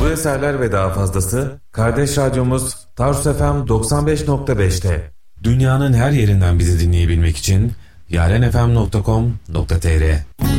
Bu eserler ve daha fazlası kardeş radyomuz Tarsus FM 95.5'te. Dünyanın her yerinden bizi dinleyebilmek için yarenfm.com.tr